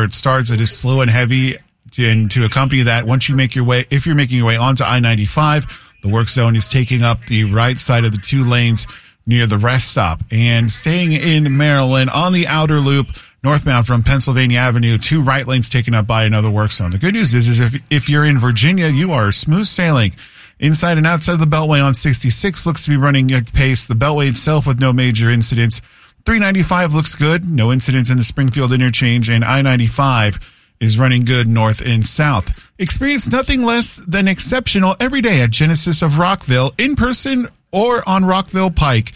before it starts. It is slow and heavy. And to accompany that, if you're making your way onto I-95, the work zone is taking up the right side of the 2 lanes near the rest stop. And staying in Maryland on the outer loop, northbound from Pennsylvania Avenue, 2 right lanes taken up by another work zone. The good news is if you're in Virginia, you are smooth sailing. Inside and outside of the Beltway on 66 looks to be running at pace. The Beltway itself with no major incidents. 395 looks good. No incidents in the Springfield interchange. And I-95 is running good north and south. Experience nothing less than exceptional every day at Genesis of Rockville, in person or on Rockville Pike,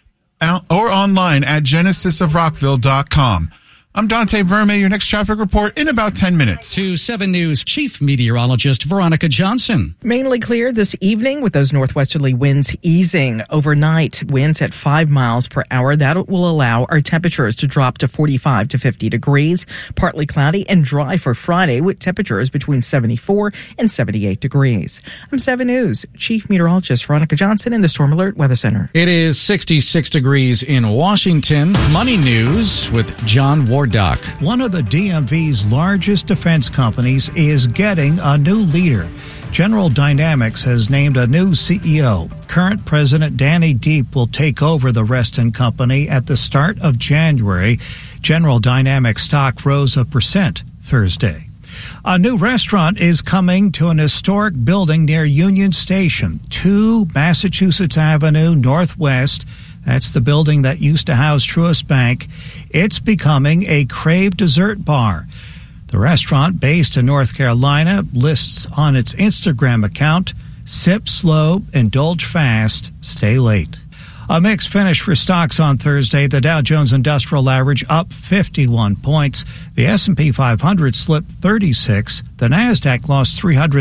or online at genesisofrockville.com. I'm Dante Verme, your next traffic report in about 10 minutes. To 7 News Chief Meteorologist Veronica Johnson. Mainly clear this evening with those northwesterly winds easing. Overnight, winds at 5 miles per hour. That will allow our temperatures to drop to 45 to 50 degrees. Partly cloudy and dry for Friday with temperatures between 74 and 78 degrees. I'm 7 News Chief Meteorologist Veronica Johnson in the Storm Alert Weather Center. It is 66 degrees in Washington. Money News with John Ward. One of the DMV's largest defense companies is getting a new leader. General Dynamics has named a new CEO. Current President Danny Deep will take over the Reston Company at the start of January. General Dynamics stock rose 1% Thursday. A new restaurant is coming to an historic building near Union Station, 2 Massachusetts Avenue Northwest. That's the building that used to house Truist Bank. It's becoming a Crave dessert bar. The restaurant, based in North Carolina, lists on its Instagram account, sip slow, indulge fast, stay late. A mixed finish for stocks on Thursday. The Dow Jones Industrial Average up 51 points. The S&P 500 slipped 36. The Nasdaq lost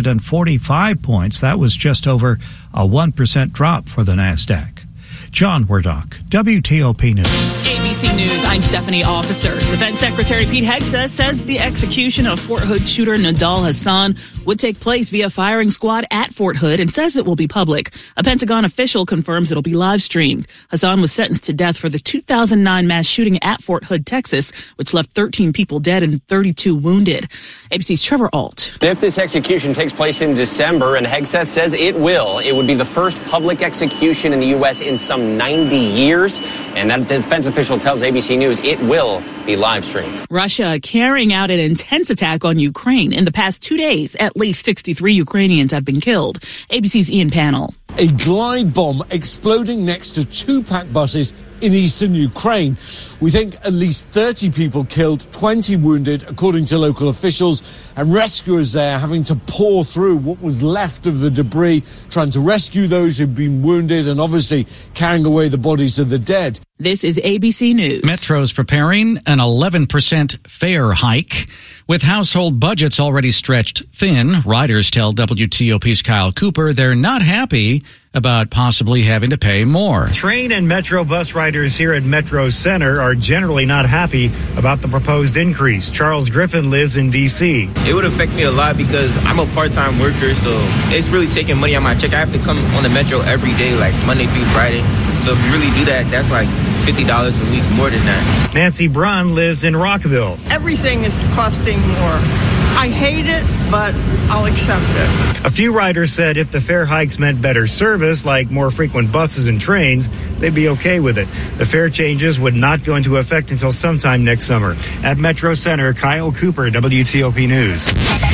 345 points. That was just over a 1% drop for the Nasdaq. John Wardock, WTOP News. ABC News, I'm Stephanie Officer. Defense Secretary Pete Hegseth says the execution of Fort Hood shooter Nidal Hasan would take place via firing squad at Fort Hood and says it will be public. A Pentagon official confirms it'll be live streamed. Hasan was sentenced to death for the 2009 mass shooting at Fort Hood, Texas, which left 13 people dead and 32 wounded. ABC's Trevor Alt. If this execution takes place in December, and Hegseth says it will, it would be the first public execution in the U.S. in some 90 years. And that defense official tells ABC News it will be live streamed. Russia carrying out an intense attack on Ukraine. In the past 2 days, at least 63 Ukrainians have been killed. ABC's Ian Pannell. A glide bomb exploding next to 2 packed buses in eastern Ukraine. We think at least 30 people killed, 20 wounded, according to local officials, and rescuers there having to pour through what was left of the debris, trying to rescue those who've been wounded and obviously carrying away the bodies of the dead. This is ABC News. Metro's preparing an 11% fare hike. With household budgets already stretched thin, riders tell WTOP's Kyle Cooper they're not happy about possibly having to pay more. Train and Metro bus riders here at Metro Center are generally not happy about the proposed increase. Charles Griffin lives in D.C. It would affect me a lot because I'm a part-time worker, so it's really taking money out my check. I have to come on the Metro every day, like Monday through Friday. So if you really do that, that's like $50 a week, more than that. Nancy Braun lives in Rockville. Everything is costing more. I hate it, but I'll accept it. A few riders said if the fare hikes meant better service, like more frequent buses and trains, they'd be okay with it. The fare changes would not go into effect until sometime next summer. At Metro Center, Kyle Cooper, WTOP News.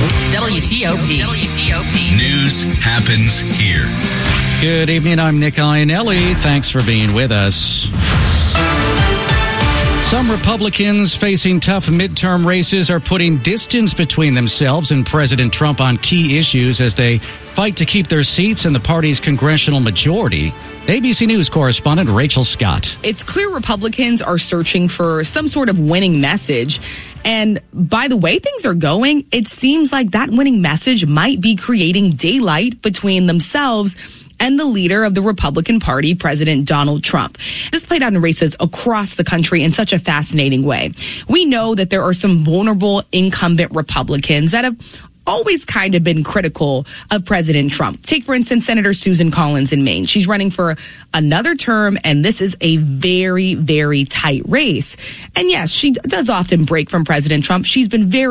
WTOP. News happens here. Good evening, I'm Nick Iannelli. Thanks for being with us. Some Republicans facing tough midterm races are putting distance between themselves and President Trump on key issues as they fight to keep their seats in the party's congressional majority. ABC News correspondent Rachel Scott. It's clear Republicans are searching for some sort of winning message. And by the way things are going, it seems like that winning message might be creating daylight between themselves and the leader of the Republican Party, President Donald Trump. This played out in races across the country in such a fascinating way. We know that there are some vulnerable incumbent Republicans that have always kind of been critical of President Trump. Take, for instance, Senator Susan Collins in Maine. She's running for another term, and this is a very, very tight race. And yes, she does often break from President Trump. She's been very